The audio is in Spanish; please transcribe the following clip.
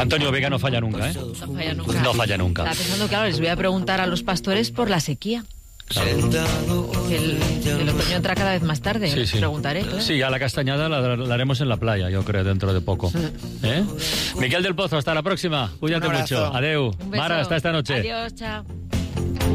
Antonio Vega no falla nunca, ¿eh? No falla nunca. No falla nunca. Estaba pensando, claro, les voy a preguntar a los pastores por la sequía. Claro. Que el otoño entra cada vez más tarde. Sí, Les sí. preguntaré. Claro. Sí, a la castañada la haremos en la playa, yo creo, dentro de poco. ¿Eh? Miguel del Pozo, hasta la próxima. Cuídate Un abrazo. mucho. Adeu. Un beso. Mara, hasta esta noche. Adiós, chao.